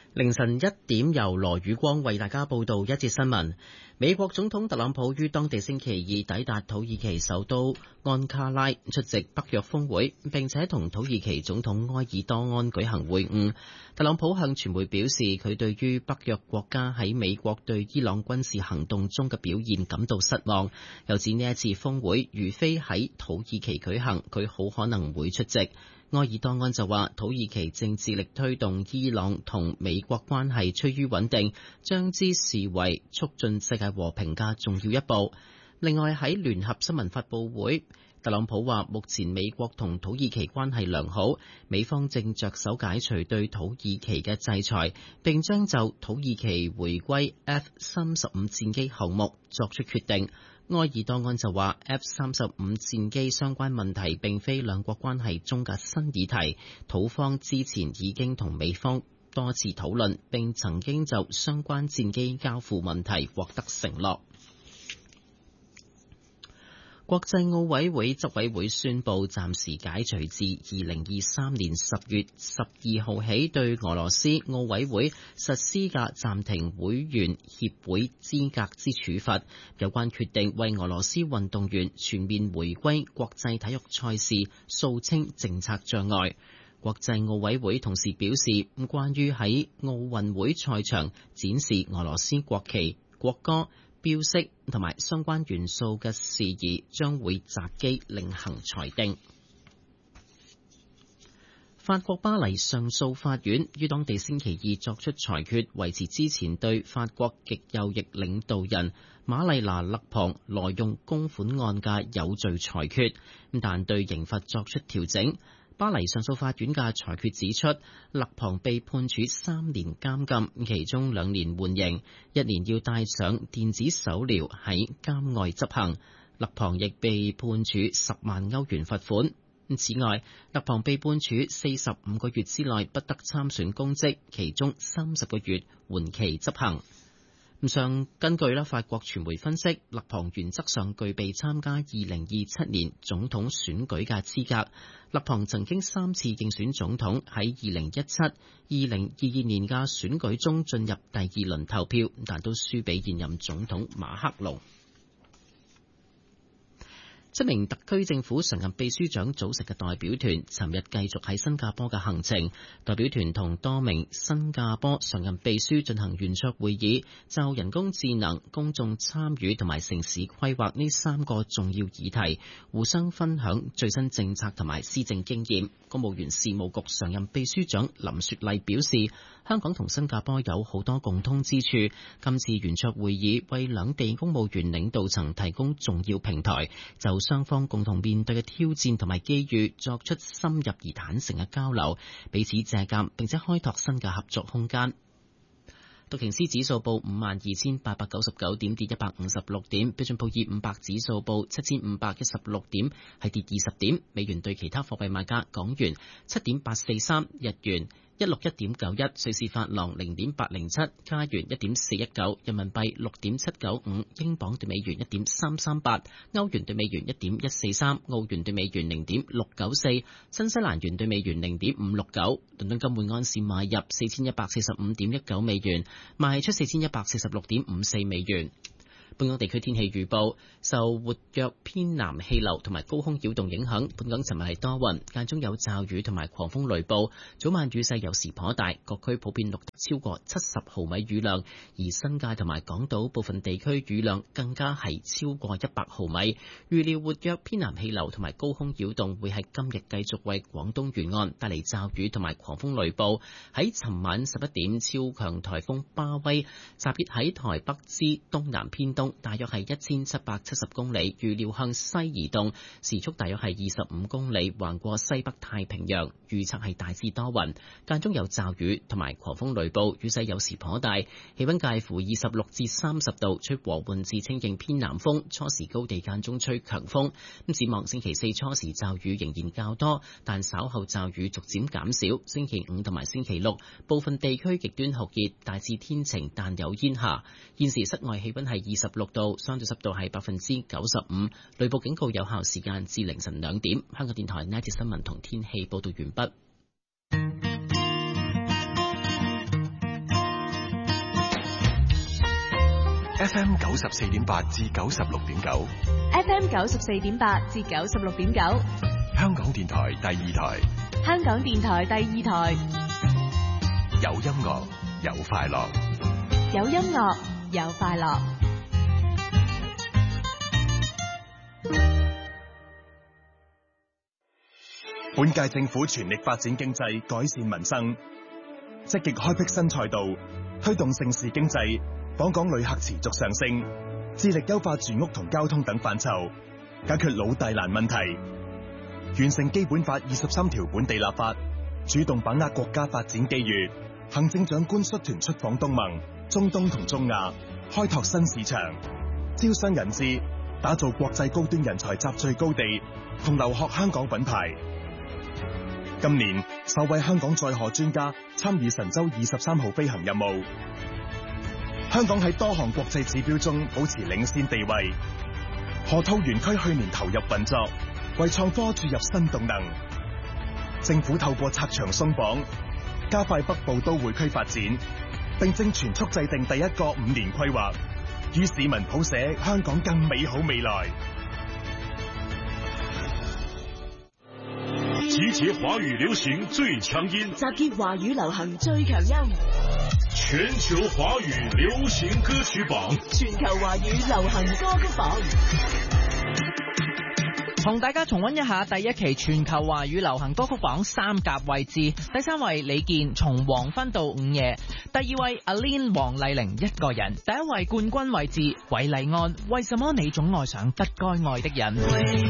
凌晨1點，由羅宇光為大家報道一節新聞。美國總統特朗普於當地星期二抵達土耳其首都安卡拉出席北約峰會，並且同土耳其總統埃爾多安舉行會晤。特朗普向傳媒表示，佢對於北約國家喺美國對伊朗軍事行動中嘅表現感到失望，又指呢一次峰會如非喺土耳其舉行，佢好可能會出席。埃爾多安就話，土耳其正致力推動伊朗同美國關係趨於穩定，將之視為促進世界和平嘅重要一步。另外喺聯合新聞發佈會，特朗普話目前美國同土耳其關係良好，美方正着手解除對土耳其嘅制裁，並將就土耳其回歸 F-35 戰機項目作出決定。埃爾多安就話 F-35 戰機相關問題並非兩國關係中嘅新議題，土方之前已經同美方多次討論，並曾經就相關戰機交付問題獲得承諾。國際奧委會執委會宣布暫時解除自2023年10月12號起對俄羅斯奧委會實施嘅暫停會員協會資格之處罰。有關決定為俄羅斯運動員全面回歸國際體育賽事掃清政策障礙。國際奧委會同時表示，關於喺奧運會賽場展示俄羅斯國旗、國歌、標識同埋相關元素嘅事宜，將會擇機另行裁定。法國巴黎上訴法院於當地星期二作出裁決，維持之前對法國極右翼領導人瑪麗娜勒龐挪用公款案嘅有罪裁決，但對刑罰作出調整。巴黎上訴法院嘅裁決指出，勒龐被判處3年監禁，其中2年緩刑，1年要戴上電子手鐐喺監外執行。勒龐亦被判處10萬歐元罰款。此外，勒龐被判處45個月之內不得參選公職，其中30個月緩期執行。根據法國傳媒分析，勒龐原則上具備參加2027年總統選舉嘅資格。勒龐曾經3次競選總統，喺2017、2022年嘅選舉中進入第2輪投票，但都輸俾現任總統馬克龍。7名特區政府常任秘書長組成嘅代表團尋日繼續喺新加坡嘅行程。代表團同多名新加坡常任秘書進行圓桌會議，就人工智能、公眾參與同埋城市規劃呢3個重要議題互相分享最新政策同埋施政經驗。公務員事務局常任秘書長林雪麗表示，香港同新加坡有好多共通之處，今次圓桌會議為兩地公務員領導層提供重要平台，就雙方共同面對嘅挑戰同埋機遇作出深入而坦誠嘅交流，彼此借鑑並且開拓新嘅合作空間。道瓊斯指數報52,899點，跌156點；標準普爾500指數報7,516點，係跌20點。美元對其他貨幣賣價：港元7.843，日元161.91，瑞士法郎0.807，加元1.419，人民幣6.795，英鎊對美元1.338，歐元對美元1.143，澳元對美元0.694，新西蘭元對美元0.569。倫敦金每安士買入4145.19美元，賣出4146.54美元。本港地區天氣預報，受活躍偏南氣流同埋高空擾動影響，本港尋日係多雲，間中有驟雨同埋狂風雷暴，早晚雨勢有時頗大，各區普遍錄得超過70毫米雨量，而新界同埋港島部分地區雨量更加係超過100毫米。預料活躍偏南氣流同埋高空擾動會喺今日繼續為廣東沿岸帶嚟驟雨同埋狂風雷暴。喺尋晚11點，超強颱風巴威集結喺台北之東南偏東，大約係1770公里，預料向西移動，時速大約係25公里，橫過西北太平洋。預測係大致多雲，間中有驟雨同埋狂風雷暴，雨勢有時頗大，氣溫介乎26至30度，吹和緩至清勁偏南風，初時高地間中吹強風。展望星期4初時驟雨仍然較多，但稍後驟雨逐漸減少。星期5同埋星期6部分地區極端酷熱，大致天晴但有煙霞。現時室外氣溫係26度，相對濕度係95%，雷暴警告有效時間至凌晨2點。香港電台呢一節新聞同天氣報道完畢。 FM 94.8至96.9 FM 94.8至96.9， 香港電台第二台， 香港電台第二台， 有音樂有快樂， 有音樂有快樂。 本屆政府全力發展經濟，改善民生，積極開闢新賽道，推動盛事經濟，訪港旅客持續上升，致力優化住屋同交通等範疇，解決老大難問題，完成基本法23條本地立法，主動把握國家發展機遇。行政長官率團出訪東盟、中東同中亞，開拓新市場，招商引資，打造國際高端人才集聚高地同留學香港品牌。今年首位香港載荷專家參與神舟23號飛行任務，香港喺多項國際指標中保持領先地位。河套園區去年投入運作，為創科注入新動能。政府透過拆牆鬆綁，加快北部都會區發展，並正全速制定第一個5年規劃，與市民譜寫香港更美好未來。 集結華語流行最強音， 集結華語流行最強音， 全球華語流行歌曲榜， 全球華語流行歌曲榜。 同大家重溫一下第一期全球華語流行歌曲榜3甲位置。第3位李健從黃昏到午夜，第2位阿 Lin 黃麗玲一個人，第1位冠軍位置韋禮安為什麼你總愛上不該愛的人。